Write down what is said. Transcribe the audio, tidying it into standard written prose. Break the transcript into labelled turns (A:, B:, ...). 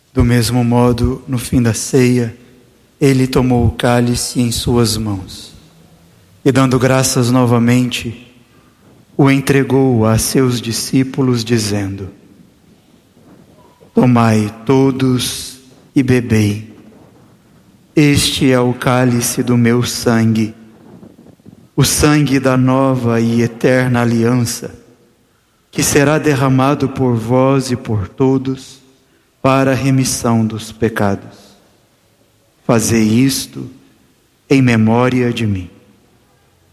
A: Do mesmo modo, no fim da ceia, ele tomou o cálice em suas mãos e, dando graças novamente, o entregou a seus discípulos, dizendo: Tomai todos e bebei. Este é o cálice do meu sangue, o sangue da nova e eterna aliança, que será derramado por vós e por todos para a remissão dos pecados. Fazei isto em memória de mim.